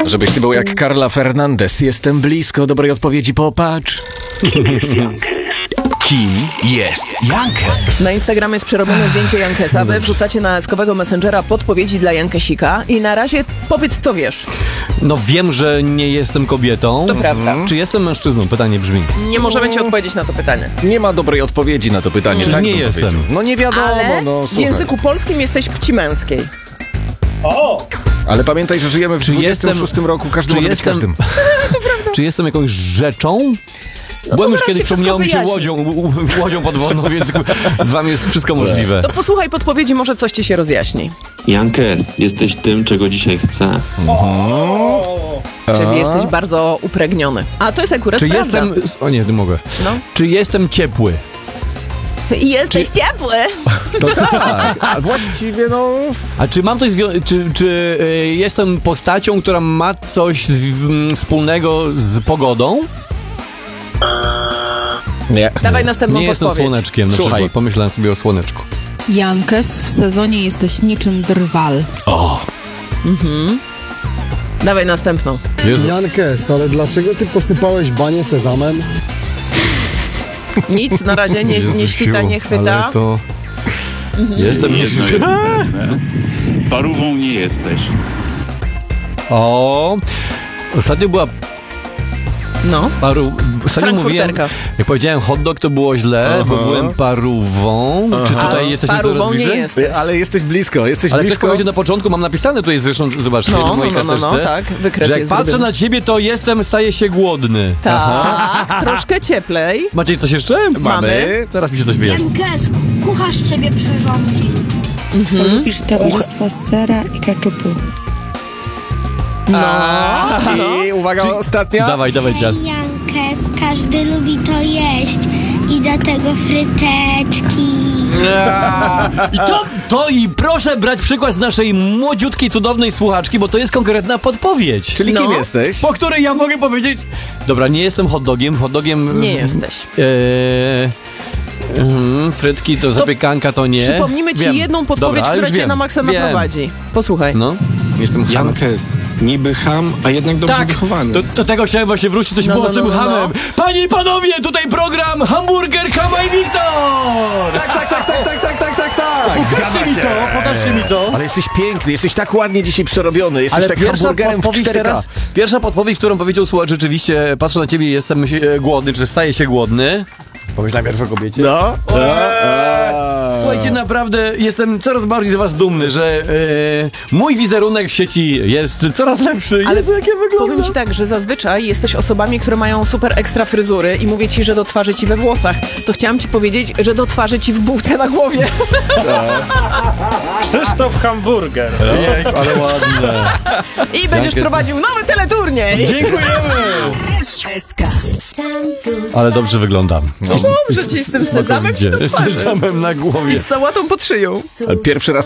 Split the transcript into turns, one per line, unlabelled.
Żebyś ty był jak Carla Fernandez. Jestem blisko dobrej odpowiedzi, popatrz. Kim jest Jankes?
Na Instagramie jest przerobione zdjęcie Jankesa. Wy wrzucacie na eskowego Messengera podpowiedzi dla Jankesika i na razie powiedz, co wiesz.
No wiem, że nie jestem kobietą.
To prawda.
Czy jestem mężczyzną? Pytanie brzmi.
Nie możemy ci odpowiedzieć na to pytanie.
Nie ma dobrej odpowiedzi na to pytanie.
Czy
tak
nie
bym
jestem?
powiedział. No nie wiadomo,
Ale
no
w
słuchaj.
języku polskim jesteś płci męskiej.
Ale pamiętaj, że żyjemy w
Czy
26 roku, każdy może być każdym.
Czy jestem jakąś rzeczą?
to
Byłem już
zaraz
kiedyś,
się
przypomniało mi się
wszystko
łodzią podwodną, więc z wami jest wszystko możliwe.
To posłuchaj podpowiedzi, może coś ci się rozjaśni.
Jankes, jesteś tym, czego dzisiaj chcę.
Czyli jesteś bardzo upregniony. A to jest akurat
Czy
prawda.
jestem... O nie, nie mogę.
No.
Czy jestem ciepły?
Jesteś ciepły.
To tak, a właściwie no...
A czy mam coś czy jestem postacią, która ma coś wspólnego z pogodą?
Nie.
Dawaj następną
Nie jestem
podpowiedź.
słoneczkiem, na
Słuchaj.
przykład. Pomyślałem sobie o słoneczku.
Jankes, w sezonie jesteś niczym drwal.
O!
Dawaj następną.
Jankes, ale dlaczego ty posypałeś banie sezamem?
Nic, na razie nie świta, nie chwyta.
Ale to... Jestem
Jedno jest pewne. Parówą nie jesteś.
O! Ostatnio była
No.
Ostatnio mówiłem,
Frankfurterka.
jak powiedziałem hot dog, to było źle, bo byłem parówą. Czy tutaj jesteśmy
Parówą
coraz
nie
bliżej?
jesteś.
Ale jesteś blisko, jesteś
Ale ktoś
blisko.
powiedział na początku, mam napisane tutaj zresztą, zobaczcie, w mojej karteczce,
tak, wykres
że jak
jest
patrzę
zrobiony.
na ciebie, to staję się głodny.
Tak, troszkę cieplej.
Macie coś jeszcze?
Mamy.
Teraz mi się coś wyjaśni.
Jankes, kucharz ciebie przyrządzi.
Lubisz towarzystwo sera i keczupu.
No.
I uwaga, ostatnia.
Dawaj, dziad.
Jankes, każdy lubi to jeść i do tego fryteczki.
I proszę brać przykład z naszej młodziutkiej, cudownej słuchaczki, bo to jest konkretna podpowiedź.
Czyli kim
No.
jesteś?
Po której ja mogę powiedzieć... Dobra, nie jestem hot dogiem.
Nie jesteś.
Frytki to zapiekanka to nie.
Przypomnimy ci
Wiem.
jedną podpowiedź,
Dobra,
która
już
cię
wiem.
na maksa
Wiem.
naprowadzi. Posłuchaj.
No, jestem ham.
Jankes, niby ham, a jednak dobrze wychowany.
Do tego chciałem właśnie wrócić, coś było z tym hamem. Panie i panowie, tutaj program Hamburger, Hama i Wiktor!
Tak.
Pokażcie mi to.
Ale jesteś piękny, jesteś tak ładnie dzisiaj przerobiony, jesteś tak hamburgerem w 4K.
Pierwsza podpowiedź, którą powiedział słuchacz, rzeczywiście, patrzę na ciebie i jestem głodny, czy staję się głodny. Pomyśl najpierw o kobiecie.
No.
Słuchajcie, naprawdę jestem coraz bardziej z was dumny, że mój wizerunek w sieci jest coraz lepszy.
Ale
Jezu, jak ja
powiem
wyglądam.
ci tak, że zazwyczaj jesteś osobami, które mają super ekstra fryzury i mówię ci, że do twarzy ci we włosach. To chciałam ci powiedzieć, że do twarzy ci w bułce na głowie.
Krzysztof Hamburger.
Ale ładne.
I będziesz
Jankes.
prowadził nowy teleturniej.
Dziękujemy.
SK.
Ale dobrze wyglądam.
Dobrze ci z tym sezamem czy do
Z
twarzy?
sezamem na głowie.
I z sałatą pod szyją.
Ale pierwszy raz